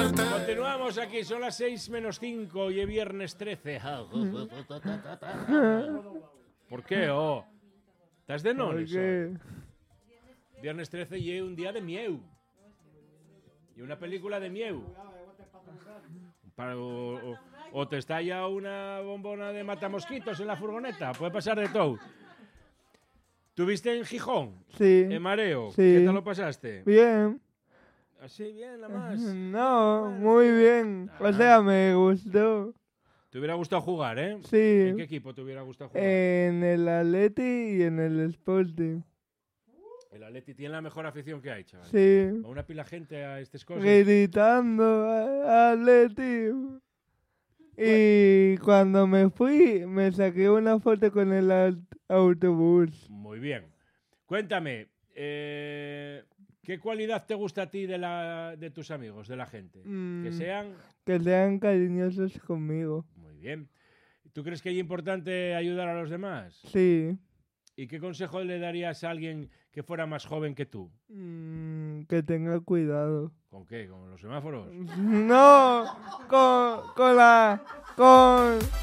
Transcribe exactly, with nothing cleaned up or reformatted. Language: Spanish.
Continuamos aquí, son las seis menos cinco y es viernes trece. ¿Por qué? Oh? ¿Estás de nones? Viernes trece y es un día de mieu. Y una película de mieu. Para, o, o, o te estalla una bombona de matamosquitos en la furgoneta. Puede pasar de todo. ¿Tuviste en Gijón? Sí. ¿En Mareo? Sí. ¿Qué tal lo pasaste? Bien. Así, bien, nada más. No, muy bien. Ah. O sea, me gustó. ¿Te hubiera gustado jugar, eh? Sí. ¿En qué equipo te hubiera gustado jugar? En el Atleti y en el Sporting. El Atleti tiene la mejor afición que hay, chaval. Sí. Va una pila gente a estas cosas. Gritando a- Atleti. Y cuando me fui, me saqué una foto con el aut- autobús. Muy bien. Cuéntame, eh, ¿qué cualidad te gusta a ti de, la, de tus amigos, de la gente? Mm, Que sean... Que sean cariñosos conmigo. Muy bien. ¿Tú crees que es importante ayudar a los demás? Sí. ¿Y qué consejo le darías a alguien que fuera más joven que tú? Mm, que tenga cuidado. ¿Con qué? ¿Con los semáforos? No, con, con la... con...